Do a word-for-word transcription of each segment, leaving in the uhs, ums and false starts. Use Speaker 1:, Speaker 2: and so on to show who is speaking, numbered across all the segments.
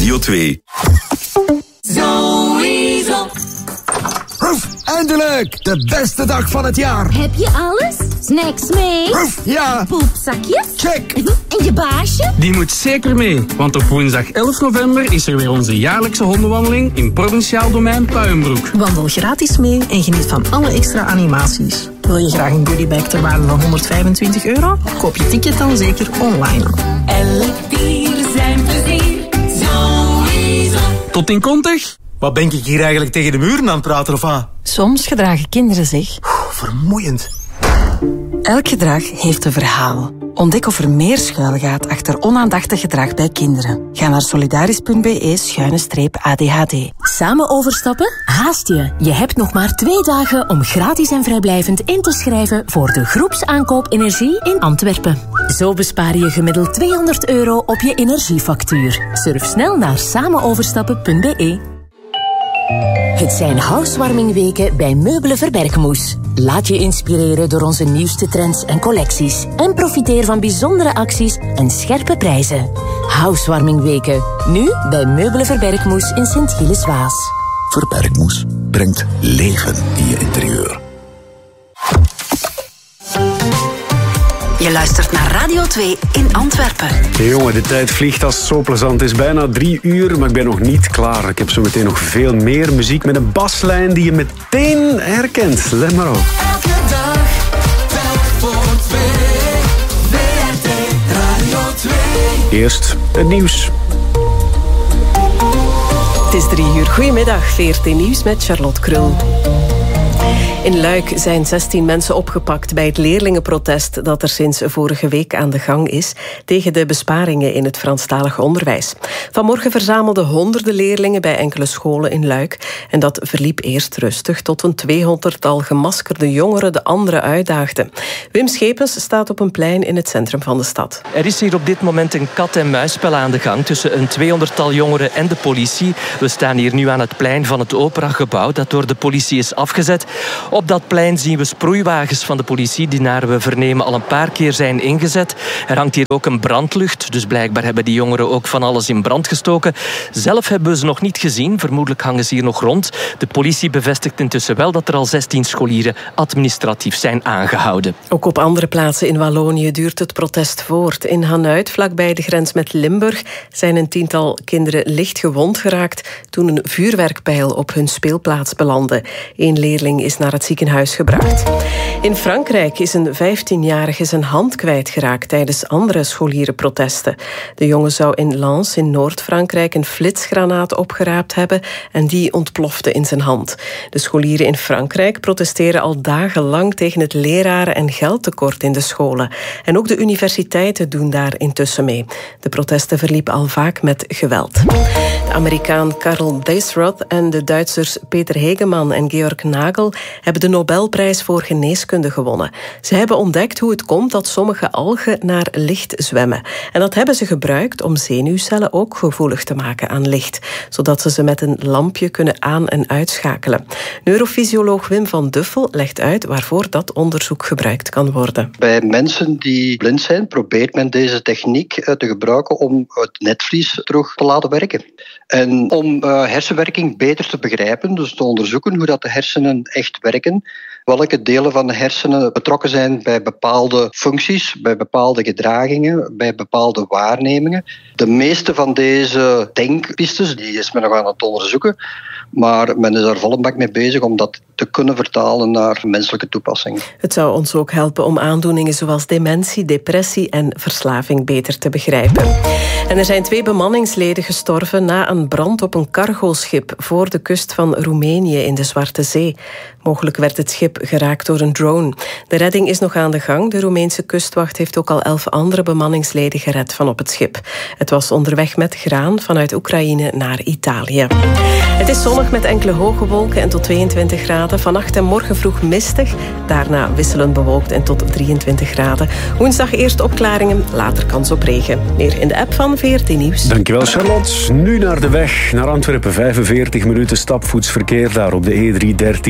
Speaker 1: Radio twee.
Speaker 2: Sowieso.
Speaker 3: Roef, eindelijk! De beste dag van het jaar.
Speaker 4: Heb je alles? Snacks mee?
Speaker 3: Roef, ja.
Speaker 4: Poepzakjes?
Speaker 3: Check.
Speaker 4: En je baasje?
Speaker 5: Die moet zeker mee, want op woensdag elf november is er weer onze jaarlijkse hondenwandeling in provinciaal domein Puienbroek.
Speaker 6: Wandel gratis mee en geniet van alle extra animaties. Wil je graag een goodiebag ter waarde van honderdvijfentwintig euro? Koop je ticket dan zeker online.
Speaker 2: Elk dier zijn plezier. Sowieso.
Speaker 5: Tot in kontig?
Speaker 7: Wat ben ik hier eigenlijk tegen de muren aan het praten of aan?
Speaker 6: Soms gedragen kinderen zich.
Speaker 7: Oeh, vermoeiend.
Speaker 6: Elk gedrag heeft een verhaal. Ontdek of er meer schuilgaat achter onaandachtig gedrag bij kinderen. Ga naar solidaris.be schuine streep A D H D.
Speaker 8: Samen overstappen? Haast je. Je hebt nog maar twee dagen om gratis en vrijblijvend in te schrijven voor de groepsaankoop energie in Antwerpen. Zo bespaar je gemiddeld tweehonderd euro op je energiefactuur. Surf snel naar samenoverstappen punt b e. Het zijn housewarmingweken bij Meubelen Verbergmoes. Laat je inspireren door onze nieuwste trends en collecties. En profiteer van bijzondere acties en scherpe prijzen. Housewarmingweken. Nu bij Meubelen Verbergmoes in Sint-Gilles-Waas.
Speaker 1: Verbergmoes brengt leven in je interieur.
Speaker 9: Je luistert naar Radio twee in Antwerpen.
Speaker 10: Hey jongen, de tijd vliegt als het zo plezant. Het is bijna drie uur, maar ik ben nog niet klaar. Ik heb zo meteen nog veel meer muziek met een baslijn die je meteen herkent. Let maar op.
Speaker 2: Elke dag, telk voor twee. V R T Radio twee.
Speaker 10: Eerst het nieuws.
Speaker 11: Het is drie uur. Goedemiddag, V R T Nieuws met Charlotte Krul. In Luik zijn zestien mensen opgepakt bij het leerlingenprotest dat er sinds vorige week aan de gang is tegen de besparingen in het Franstalig onderwijs. Vanmorgen verzamelden honderden leerlingen bij enkele scholen in Luik en dat verliep eerst rustig tot een tweehonderdtal gemaskerde jongeren de anderen uitdaagden. Wim Schepens staat op een plein in het centrum van de stad.
Speaker 12: Er is hier op dit moment een kat-en-muisspel aan de gang tussen een tweehonderdtal jongeren en de politie. We staan hier nu aan het plein van het Operagebouw dat door de politie is afgezet. Op dat plein zien we sproeiwagens van de politie die naar we vernemen al een paar keer zijn ingezet. Er hangt hier ook een brandlucht, dus blijkbaar hebben die jongeren ook van alles in brand gestoken. Zelf hebben we ze nog niet gezien, vermoedelijk hangen ze hier nog rond. De politie bevestigt intussen wel dat er al zestien scholieren administratief zijn aangehouden.
Speaker 11: Ook op andere plaatsen in Wallonië duurt het protest voort. In Hanuit, vlakbij de grens met Limburg, zijn een tiental kinderen licht gewond geraakt toen een vuurwerkpijl op hun speelplaats belandde. Eén leerling is naar het ziekenhuis gebracht. In Frankrijk is een vijftienjarige zijn hand kwijtgeraakt tijdens andere scholierenprotesten. De jongen zou in Lens in Noord-Frankrijk een flitsgranaat opgeraapt hebben en die ontplofte in zijn hand. De scholieren in Frankrijk protesteren al dagenlang tegen het leraren- en geldtekort in de scholen. En ook de universiteiten doen daar intussen mee. De protesten verliepen al vaak met geweld. De Amerikaan Karl Deisroth en de Duitsers Peter Hegeman en Georg Nagel hebben de Nobelprijs voor geneeskunde gewonnen. Ze hebben ontdekt hoe het komt dat sommige algen naar licht zwemmen. En dat hebben ze gebruikt om zenuwcellen ook gevoelig te maken aan licht, zodat ze ze met een lampje kunnen aan- en uitschakelen. Neurofysioloog Wim van Duffel legt uit waarvoor dat onderzoek gebruikt kan worden.
Speaker 13: Bij mensen die blind zijn, probeert men deze techniek te gebruiken om het netvlies terug te laten werken. En om uh, hersenwerking beter te begrijpen, dus te onderzoeken hoe dat de hersenen echt werken, welke delen van de hersenen betrokken zijn bij bepaalde functies, bij bepaalde gedragingen, bij bepaalde waarnemingen. De meeste van deze denkpistes die is men nog aan het onderzoeken, maar men is daar volle bak mee bezig om dat te kunnen vertalen naar menselijke toepassingen.
Speaker 11: Het zou ons ook helpen om aandoeningen zoals dementie, depressie en verslaving beter te begrijpen. En er zijn twee bemanningsleden gestorven na een brand op een cargoschip voor de kust van Roemenië in de Zwarte Zee. Mogelijk werd het schip geraakt door een drone. De redding is nog aan de gang. De Roemeense kustwacht heeft ook al elf andere bemanningsleden gered van op het schip. Het was onderweg met graan vanuit Oekraïne naar Italië. Het is zonnig met enkele hoge wolken en tot tweeëntwintig graden. Vannacht en morgen vroeg mistig. Daarna wisselend bewolkt en tot drieëntwintig graden. Woensdag eerst opklaringen, later kans op regen. Meer in de app van V R T Nieuws.
Speaker 10: Dankjewel Charlotte. Nu naar de weg naar Antwerpen. vijfenveertig minuten stapvoetsverkeer daar op de E driehonderddertien tussen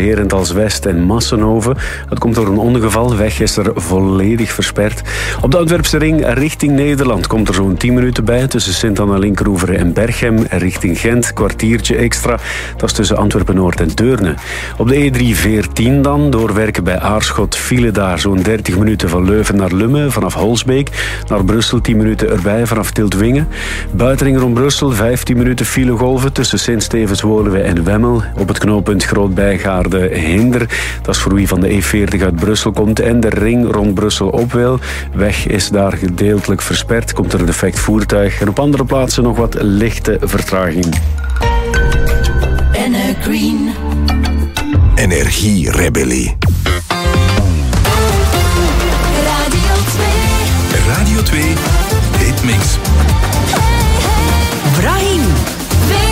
Speaker 10: Herentals-West en Massenhoven. Dat komt door een ongeval. Weg is er volledig versperd. Op de Antwerpse ring richting Nederland komt er zo'n tien minuten bij. Tussen Sint-Anna-Linkeroever en Berchem. Richting Gent, kwartiertje extra. Dat is tussen Antwerpen-Noord en Deurne. Op de E drie veertien dan, doorwerken bij Aarschot, file daar zo'n dertig minuten van Leuven naar Lummen. Vanaf Holsbeek naar Brussel, tien minuten erbij vanaf Tiltwingen. Buitenring rond Brussel, vijftien minuten filegolven tussen Sint-Stevens-Woluwe en Wemmel. Op het knooppunt Groot-Bijgaarde-Hinder. Dat is voor wie van de E veertig uit Brussel komt. En de ring rond Brussel op wil. Weg is daar gedeeltelijk versperd. Komt er een defect voertuig. En op andere plaatsen nog wat lichte vertraging.
Speaker 2: Green.
Speaker 1: Energierebellie.